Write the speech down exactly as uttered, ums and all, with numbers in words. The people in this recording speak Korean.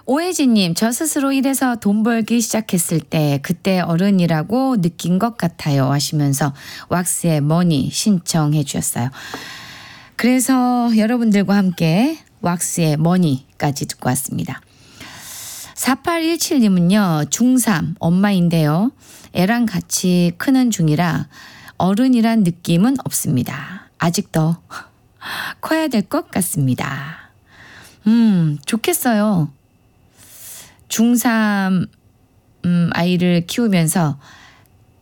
오혜진님, 저 스스로 일해서 돈 벌기 시작했을 때 그때 어른이라고 느낀 것 같아요 하시면서 왁스의 머니 신청해 주셨어요. 그래서 여러분들과 함께 왁스의 머니까지 듣고 왔습니다. 사팔일칠님은요. 중삼 엄마인데요. 애랑 같이 크는 중이라 어른이란 느낌은 없습니다. 아직도 커야 될 것 같습니다. 음, 좋겠어요. 중삼 음, 아이를 키우면서